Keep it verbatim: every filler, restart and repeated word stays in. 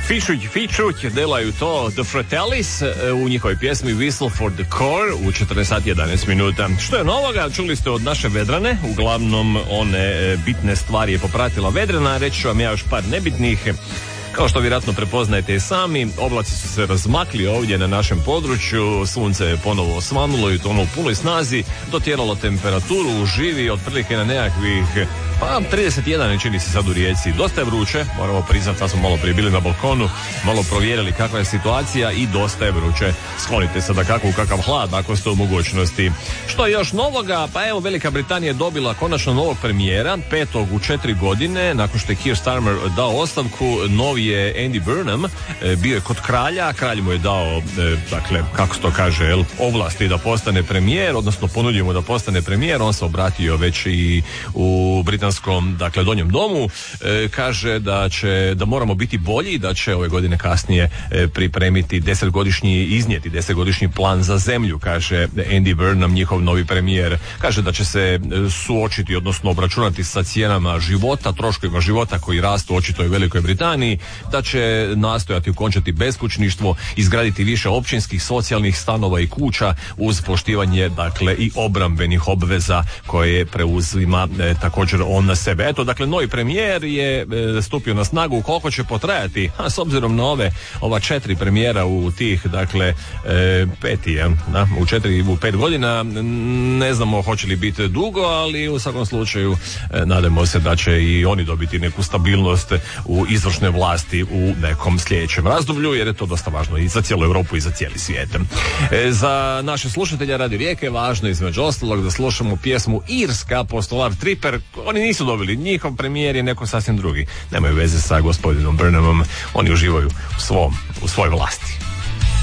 Fišuć, fičuć, delaju to The Fratellis u njihovoj pjesmi Whistle for the Core u četrnaest sati i jedanaest minuta. Što je novoga? Čuli ste od naše Vedrane, uglavnom one bitne stvari je popratila Vedrana, reći ću vam ja još par nebitnih. Kao što vjerojatno prepoznajete i sami, oblaci su se razmakli ovdje na našem području, sunce je ponovo osvanulo i to ono u punoj snazi, dotjeralo temperaturu u živi otprilike na nekakvih pa trideset jedan čini se sad u Rijeci. Dosta je vruće, moramo priznati, sad smo malo prije bili na balkonu, malo provjerili kakva je situacija i dosta je vruće. Sklonite se da kako u kakav hlad ako ste u mogućnosti. Što je još novoga? Pa evo, Velika Britanija je dobila konačno novog premijera, petog u četiri godine, nakon što je Keir Starmer dao ostavku, novi je Andy Burnham, bio je kod kralja, kralj mu je dao, dakle, kako se to kaže, jel, ovlasti da postane premijer, odnosno ponudio mu da postane premijer, on se obratio već i u britanskom, dakle, donjem domu, e, kaže da će, da moramo biti bolji, da će ove godine kasnije e, pripremiti desetgodišnji, iznijeti desetgodišnji plan za zemlju, kaže Andy Burnham, njihov novi premijer, kaže da će se suočiti, odnosno obračunati sa cijenama života, troškovima života koji rastu očito i u Velikoj Britaniji, da će nastojati ukončati beskućništvo, izgraditi više općinskih socijalnih stanova i kuća uz poštivanje, dakle, i obrambenih obveza koje preuzima e, također on na sebe. Eto, dakle, novi premijer je e, stupio na snagu. Koliko će potrajati? A s obzirom na ove, ova četiri premijera u tih, dakle, e, peti, ja, da, u četiri, u pet godina, ne znamo hoće li biti dugo, ali u svakom slučaju e, nadamo se da će i oni dobiti neku stabilnost u izvršnoj vlasti u nekom sljedećem razdoblju, jer je to dosta važno i za cijelu Europu i za cijeli svijet. E, za naše slušatelja radi Rijeke važno između ostalog da slušamo pjesmu Irska po Solar Tripper. Oni nisu dobili, njihov premijer je neko sasvim drugi. Nemaju veze sa gospodinom Burnhamom, oni uživaju u svom, u svojoj vlasti.